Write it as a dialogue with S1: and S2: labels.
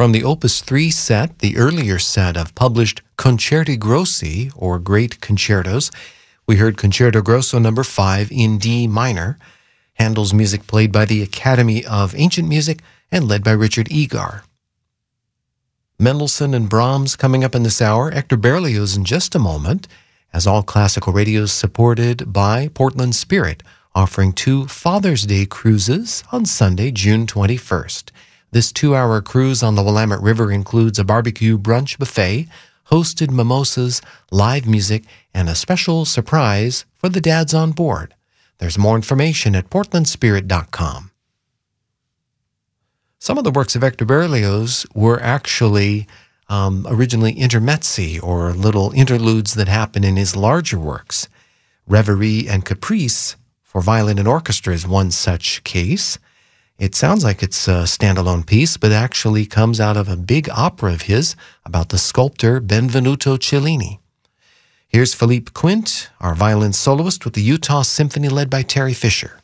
S1: From the Opus 3 set, the earlier set of published Concerti Grossi, or Great Concertos, we heard Concerto Grosso number 5 in D minor, Handel's music played by the Academy of Ancient Music and led by Richard Egar. Mendelssohn and Brahms coming up in this hour, Hector Berlioz in just a moment, as All Classical Radio is supported by Portland Spirit, offering 2 Father's Day cruises on Sunday, June 21st. This 2-hour cruise on the Willamette River includes a barbecue brunch buffet, hosted mimosas, live music, and a special surprise for the dads on board. There's more information at portlandspirit.com. Some of the works of Hector Berlioz were actually originally intermezzi, or little interludes that happen in his larger works. Reverie and Caprice for violin and orchestra is one such case. It sounds like it's a standalone piece, but actually comes out of a big opera of his about the sculptor Benvenuto Cellini. Here's Philippe Quint, our violin soloist, with the Utah Symphony led by Terry Fisher.